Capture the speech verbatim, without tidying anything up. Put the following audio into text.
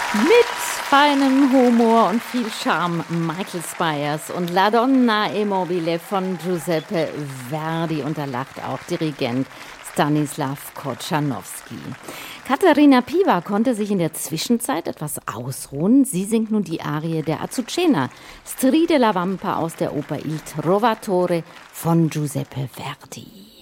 Mit feinem Humor und viel Charme Michael Spyers und La Donna e Mobile von Giuseppe Verdi, und da lacht auch Dirigent Stanislav Kochanowski. Katharina Piwa konnte sich in der Zwischenzeit etwas ausruhen. Sie singt nun die Arie der Azucena, Stride la Vampa aus der Oper Il Trovatore von Giuseppe Verdi.